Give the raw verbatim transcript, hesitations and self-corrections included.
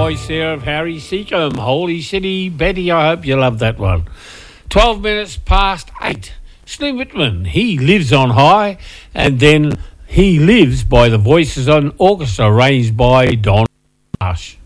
voice there of Harry Seacombe, Holy City Betty. I hope you love that one. Twelve minutes past eight. Slim Whitman, He Lives on High, and then He Lives by the Voices on Orchestra, arranged by Don Marsh.